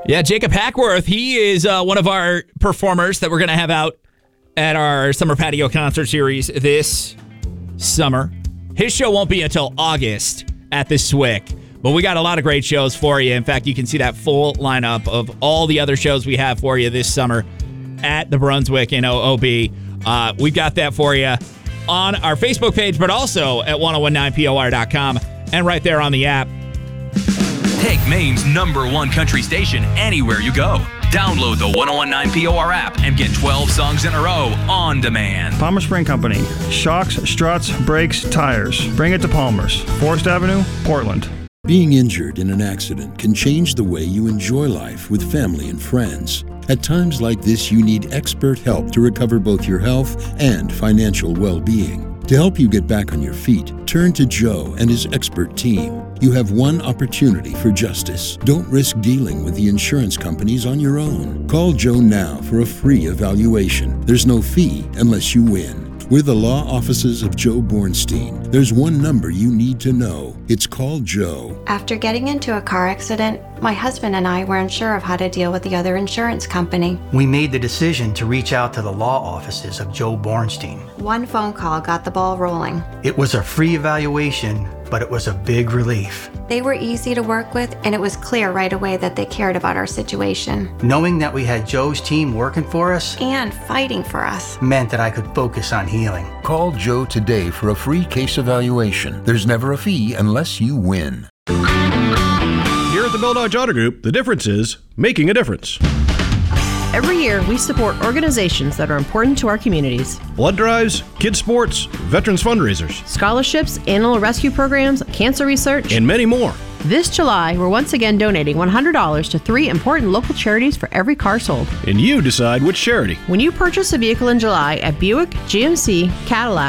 Yeah, Jacob Hackworth, he is one of our performers that we're going to have out at our Summer Patio Concert Series this summer. His show won't be until August at the SWIC, but we got a lot of great shows for you. In fact, you can see that full lineup of all the other shows we have for you this summer at the Brunswick in OOB. We've got that for you on our Facebook page, but also at 1019por.com and right there on the app. Take Maine's #1 country station anywhere you go. Download the 1019 POR app and get 12 songs in a row on demand. Palmer Spring Company. Shocks, struts, brakes, tires. Bring it to Palmer's. Forest Avenue, Portland. Being injured in an accident can change the way you enjoy life with family and friends. At times like this, you need expert help to recover both your health and financial well-being. To help you get back on your feet, turn to Joe and his expert team. You have one opportunity for justice. Don't risk dealing with the insurance companies on your own. Call Joe now for a free evaluation. There's no fee unless you win. We're the law offices of Joe Bornstein. There's one number you need to know. It's called Joe. After getting into a car accident, my husband and I weren't sure of how to deal with the other insurance company. We made the decision to reach out to the law offices of Joe Bornstein. One phone call got the ball rolling. It was a free evaluation, but it was a big relief. They were easy to work with, and it was clear right away that they cared about our situation. Knowing that we had Joe's team working for us and fighting for us meant that I could focus on healing. Call Joe today for a free case evaluation. There's never a fee unless you win. Here at the Bell Dodge Auto Group, the difference is making a difference. Every year, we support organizations that are important to our communities. Blood drives, kids sports, veterans fundraisers, Scholarships, animal rescue programs, cancer research, and many more. This July, we're once again donating $100 to 3 important local charities for every car sold. And you decide which charity. When you purchase a vehicle in July at Buick, GMC, Cadillac,